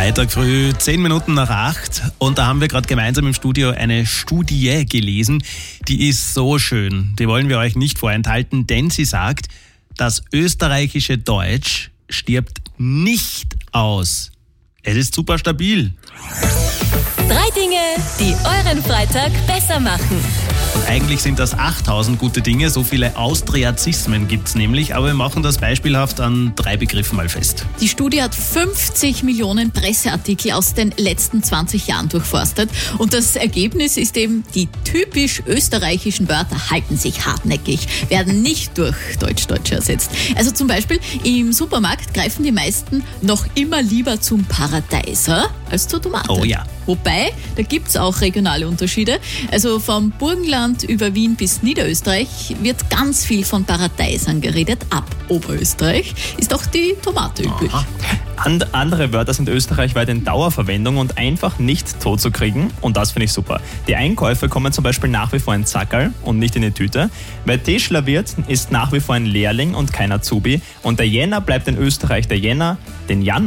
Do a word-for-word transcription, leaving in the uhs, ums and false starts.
Freitag früh, zehn Minuten nach acht. Und da haben wir gerade gemeinsam im Studio eine Studie gelesen. Die ist so schön. Die wollen wir euch nicht vorenthalten, denn sie sagt, das österreichische Deutsch stirbt nicht aus. Es ist super stabil. Drei Dinge, die euren Freitag besser machen. Und eigentlich sind das achttausend gute Dinge, so viele Austriazismen gibt's nämlich, aber wir machen das beispielhaft an drei Begriffen mal fest. Die Studie hat fünfzig Millionen Presseartikel aus den letzten zwanzig Jahren durchforstet und das Ergebnis ist eben, die typisch österreichischen Wörter halten sich hartnäckig, werden nicht durch Deutsch-Deutsch ersetzt. Also zum Beispiel im Supermarkt greifen die meisten noch immer lieber zum Paradeiser als zur Tomate. Oh ja. Wobei, da gibt's auch regionale Unterschiede. Also vom Burgenland über Wien bis Niederösterreich wird ganz viel von Paradeisern geredet. Ab Oberösterreich ist auch die Tomate üblich. Aha. And, andere Wörter sind österreichweit in Dauerverwendung und einfach nicht tot zu kriegen. Und das finde ich super. Die Einkäufe kommen zum Beispiel nach wie vor in Zackerl und nicht in die Tüte. Wer Tischler wird, ist nach wie vor ein Lehrling und kein Azubi. Und der Jänner bleibt in Österreich der Jänner. Den Januar